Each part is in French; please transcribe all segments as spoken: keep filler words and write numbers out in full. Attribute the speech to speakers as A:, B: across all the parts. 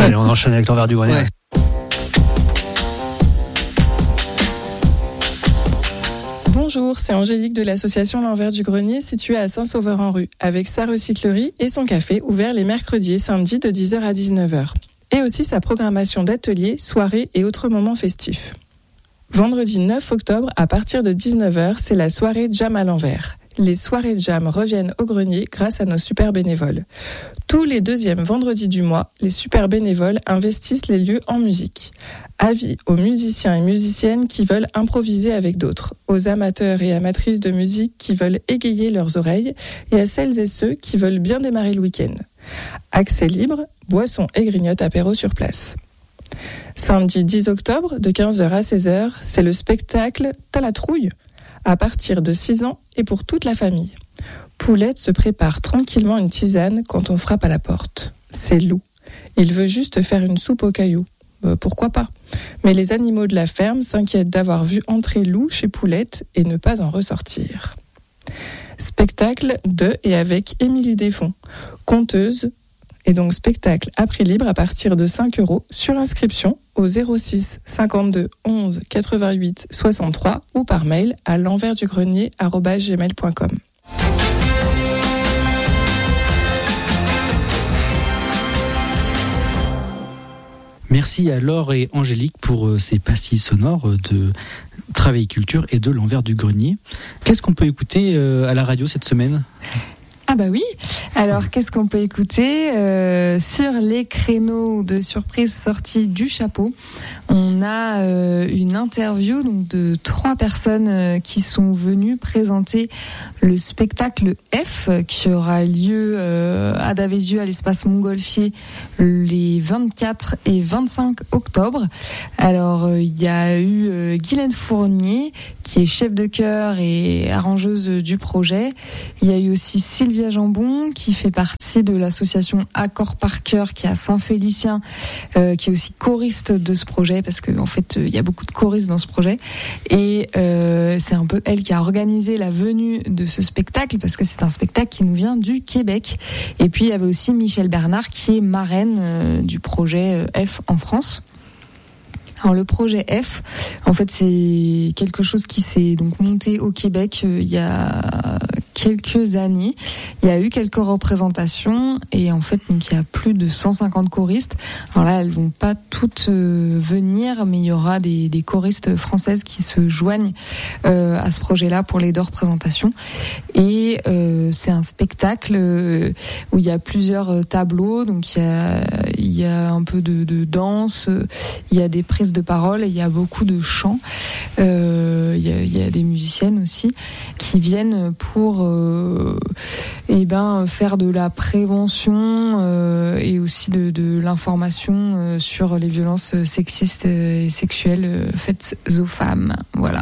A: Allez, on enchaîne avec l'envers du grenier. Ouais.
B: Bonjour, c'est Angélique de l'association L'Envers du Grenier située à Saint-Sauveur-en-Rue, avec sa recyclerie et son café ouvert les mercredis et samedis de dix heures à dix-neuf heures. Et aussi sa programmation d'ateliers, soirées et autres moments festifs. Vendredi neuf octobre, à partir de dix-neuf heures, c'est la soirée Jam à l'envers. Les soirées Jam reviennent au grenier grâce à nos super bénévoles. Tous les deuxièmes vendredis du mois, les super bénévoles investissent les lieux en musique. Avis aux musiciens et musiciennes qui veulent improviser avec d'autres, aux amateurs et amatrices de musique qui veulent égayer leurs oreilles et à celles et ceux qui veulent bien démarrer le week-end. Accès libre, boissons et grignotes apéro sur place. Samedi dix octobre, de quinze heures à seize heures, c'est le spectacle T'as la trouille, à partir de six ans et pour toute la famille. Poulette se prépare tranquillement une tisane quand on frappe à la porte. C'est Lou. Il veut juste faire une soupe aux cailloux. Euh, pourquoi pas ? Mais les animaux de la ferme s'inquiètent d'avoir vu entrer Lou chez Poulette et ne pas en ressortir. Spectacle de et avec Émilie Desfonds, conteuse, et donc spectacle à prix libre à partir de cinq euros sur inscription au zéro six cinquante-deux onze quatre-vingt-huit soixante-trois ou par mail à l'enversdugrenier arobase gmail point com.
C: Merci à Laure et Angélique pour ces pastilles sonores de Travail Culture et de l'Envers du Grenier. Qu'est-ce qu'on peut écouter à la radio cette semaine ?
D: Ah bah oui, alors qu'est-ce qu'on peut écouter euh, sur les créneaux de surprise sortis du chapeau? On a euh, une interview donc, de trois personnes euh, qui sont venues présenter le spectacle F qui aura lieu euh, à Davézieux à l'espace Montgolfier les vingt-quatre et vingt-cinq octobre. Alors il euh, y a eu euh, Guylaine Fournier qui est chef de chœur et arrangeuse du projet. Il y a eu aussi Sylvia Jambon qui fait partie de l'association Accord par cœur qui est à Saint-Félicien, euh, qui est aussi choriste de ce projet parce qu'en en fait il y a beaucoup de choristes dans ce projet et euh, c'est un peu elle qui a organisé la venue de ce spectacle parce que c'est un spectacle qui nous vient du Québec. Et puis il y avait aussi Michel Bernard qui est marraine euh, du projet euh, F en France. Alors le projet F, en fait, c'est quelque chose qui s'est donc monté au Québec euh, il y a quelques années. Il y a eu quelques représentations et en fait, donc il y a plus de cent cinquante choristes. Alors là, elles vont pas toutes euh, venir, mais il y aura des, des choristes françaises qui se joignent euh, à ce projet-là pour les deux représentations. Et euh, c'est un spectacle euh, où il y a plusieurs tableaux. Donc il y a, il y a un peu de, de danse, il y a des prises de parole et il y a beaucoup de chants. Euh, il y a, il y a des musiciennes aussi qui viennent pour euh, eh ben faire de la prévention euh, et aussi de, de l'information euh, sur les violences sexistes et sexuelles euh, faites aux femmes. Voilà.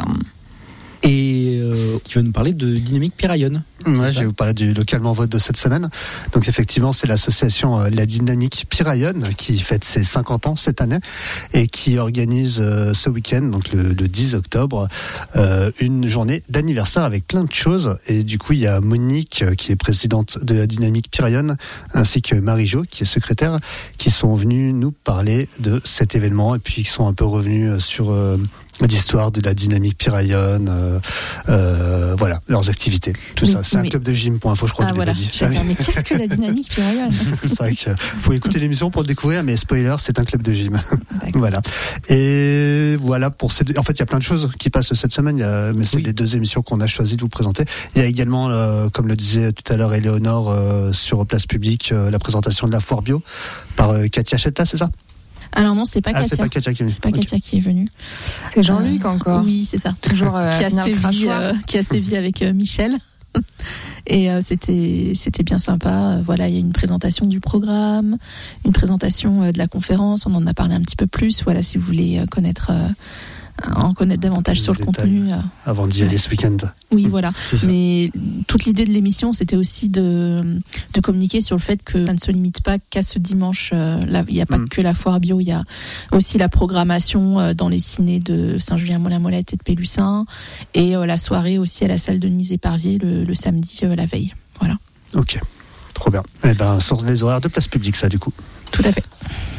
C: Et euh, qui va nous parler de Dynamique Piraillonne.
A: Ouais, je vais vous parler du localement vote de cette semaine. Donc effectivement, c'est l'association euh, La Dynamique Piraillonne qui fête ses cinquante ans cette année et qui organise euh, ce week-end, donc le, le dix octobre, euh, une journée d'anniversaire avec plein de choses. Et du coup, il y a Monique euh, qui est présidente de La Dynamique Piraillonne ainsi que Marie-Jo qui est secrétaire qui sont venus nous parler de cet événement et puis qui sont un peu revenus sur euh, l'histoire de la Dynamique Piraillonne, euh, euh, voilà, leurs activités, tout mais, ça. C'est mais... un club de gym point info, je crois
D: ah,
A: que je
D: voilà.
A: l'ai dit.
D: Dire, mais qu'est-ce que la Dynamique Piraillonne?
A: C'est vrai que vous pouvez écouter l'émission pour le découvrir, mais spoiler, c'est un club de gym. Voilà. Et voilà pour ces deux... En fait, il y a plein de choses qui passent cette semaine, il y a... mais c'est oui. les deux émissions qu'on a choisi de vous présenter. Il y a également, euh, comme le disait tout à l'heure Éléonore, euh, sur Place Publique, euh, la présentation de la foire bio par euh, Katia Chetta, c'est ça?
E: Alors non, c'est pas
A: ah,
E: Katia.
A: C'est pas Katia qui est venue.
E: C'est pas okay. Katia qui est venue.
D: C'est Jean-Luc euh, encore.
E: Oui, c'est ça.
D: Toujours euh,
E: qui a sévi, euh, qui a sévi avec euh, Michel. Et euh, c'était c'était bien sympa. Voilà, il y a une présentation du programme, une présentation euh, de la conférence. On en a parlé un petit peu plus. Voilà, si vous voulez euh, connaître. Euh, en connaître davantage sur le contenu.
A: Avant d'y aller ouais. ce week-end.
E: Oui, voilà. Mais toute l'idée de l'émission, c'était aussi de, de communiquer sur le fait que ça ne se limite pas qu'à ce dimanche. Là, il n'y a pas mm. que la foire bio, il y a aussi la programmation dans les cinés de Saint-Julien-Molin-Molette et de Pélussin, et la soirée aussi à la salle de Denise-Éparvier le, le samedi, la veille. Voilà.
A: Ok, trop bien. Eh ben, sur les horaires de Place Publique, ça, du coup.
E: Tout à fait.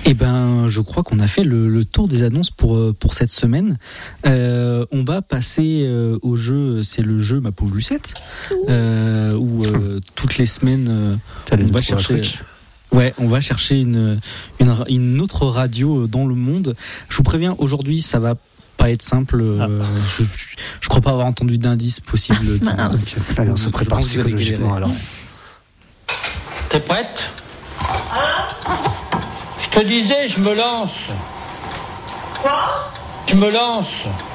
C: Eh ben, je crois qu'on a fait le, le tour des annonces pour pour cette semaine. Euh, on va passer euh, au jeu. C'est le jeu Ma pauvre Lucette, euh, où euh, toutes les semaines euh, on va chercher. Ouais, on va chercher une, une une autre radio dans le monde. Je vous préviens, aujourd'hui, ça va pas être simple. Ah. Euh, je, je crois pas avoir entendu d'indice possible.
A: Donc, allez, on se prépare psychologiquement alors.
F: T'es prête? Je te disais, je me lance.
G: Quoi?
F: Je me lance.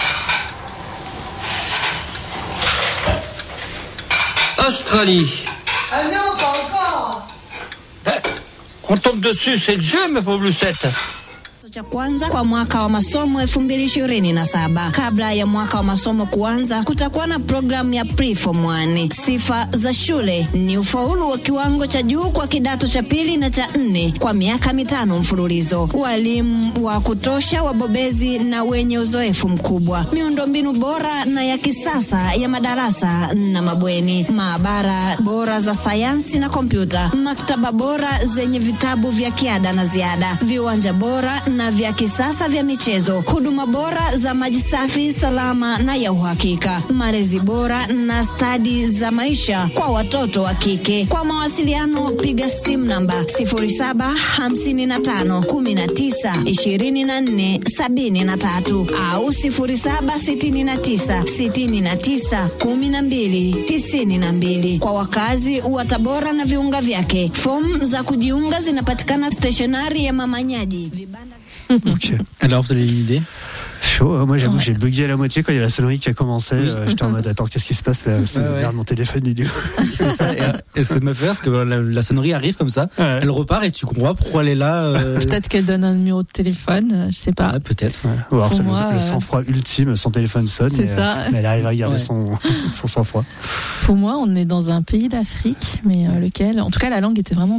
F: Australie.
G: Ah non, pas encore.
F: Ben, on tombe dessus, c'est le jeu, ma pauvre Lucette.
H: Cha kwanza kwa mwaka wa masomo elfu mbili ishirini na saba. Kabla ya mwaka wa masomo kuanza, kutakuwa na programu ya Pre-Form one. Sifa za shule ni ufaulu wa kiwango cha juu kwa kidato cha pili na cha nne kwa miaka mitano mfululizo. Walimu wa kutosha, wabobezi na wenye uzoefu mkubwa. Miundombinu bora na ya kisasa ya madarasa na mabweni. Maabara bora za sayansi na kompyuta. Maktaba bora zenye vitabu vya kiada na ziada. Viwanja bora na vya kisasa vya michezo, huduma bora za maji safi, salama na ya uhakika, malezi bora na stadi za maisha kwa watoto wa kike. Kwa mawasiliano piga simu namba sifuri saba hamsini na tano kumi na tisa ishirini na nne sabini na tatu au sifuri saba sitini na tisa sitini na tisa kumi na mbili tisini na mbili. Kwa wakazi wa Tabora na viunga vyake, fomu za kujiunga zinapatikana stationari ya Mama Nyadi.
A: Okay.
C: Alors, vous avez une idée?
A: Chaud. Moi, j'avoue, ouais. J'ai bugué à la moitié quand il y a la sonnerie qui a commencé. Euh, j'étais en mode, attends, qu'est-ce qui se passe là? C'est ouais, ouais. Merde, mon téléphone, il est où?
C: C'est ça. Et, et ça me fait parce que la, la sonnerie arrive comme ça. Ouais. Elle repart et tu comprends pas pourquoi elle est là. Euh...
E: Peut-être qu'elle donne un numéro de téléphone, je sais pas.
C: Ouais, peut-être. Ouais.
A: Ou alors, c'est moi, le, le sang-froid ultime, son téléphone sonne.
E: C'est
A: et,
E: ça.
A: Euh, mais elle arrive à garder ouais. son, son sang-froid.
E: Pour moi, on est dans un pays d'Afrique, mais euh, lequel, en tout cas, la langue était vraiment